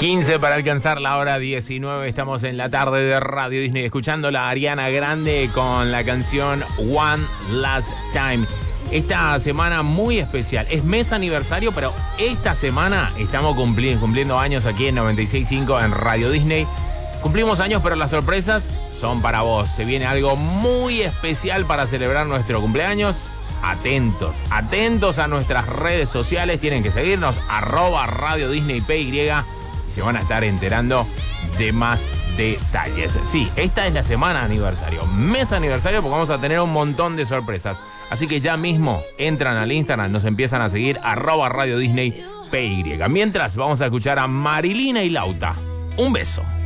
15 para alcanzar la hora 19. Estamos en la tarde de Radio Disney escuchando a Ariana Grande con la canción One Last Time. Esta semana muy especial. Es mes aniversario, pero esta semana estamos cumpliendo años aquí en 96.5 en Radio Disney. Cumplimos años, pero las sorpresas son para vos. Se viene algo muy especial para celebrar nuestro cumpleaños. Atentos a nuestras redes sociales. Tienen que seguirnos, @Radio Disney PY, y se van a estar enterando de más detalles. Sí, esta es la semana aniversario, mes aniversario, porque vamos a tener un montón de sorpresas. Así que ya mismo entran al Instagram, nos empiezan a seguir, @Radio Disney PY. Mientras vamos a escuchar a Marilina y Lauta. Un beso.